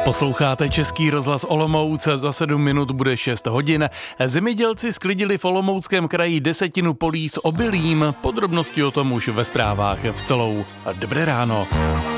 Posloucháte Český rozhlas Olomouc, za 7 minut bude 6 hodin. Zemědělci sklidili v Olomouckém kraji 10 polí s obilím. Podrobnosti o tom už ve zprávách v celou. Dobré ráno.